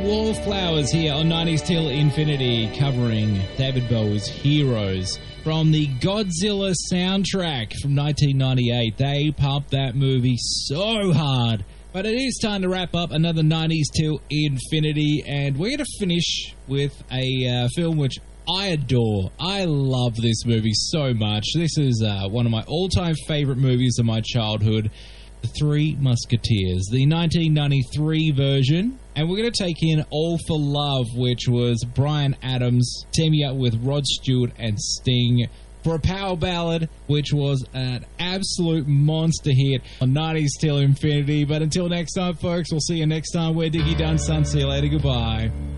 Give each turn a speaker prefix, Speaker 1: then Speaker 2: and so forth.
Speaker 1: Wallflowers here on 90s Till Infinity, covering David Bowie's Heroes from the Godzilla soundtrack from 1998. They pumped that movie so hard. But it is time to wrap up another 90s Till Infinity, and we're going to finish with a film which I adore. I love this movie so much. This is one of my all-time favorite movies of my childhood, The Three Musketeers, the 1993 version. And we're going to take in All for Love, which was Bryan Adams teaming up with Rod Stewart and Sting for a power ballad, which was an absolute monster hit on 90s Till Infinity. But until next time, folks, we'll see you next time. We're Diggy Dunson. See you later. Goodbye.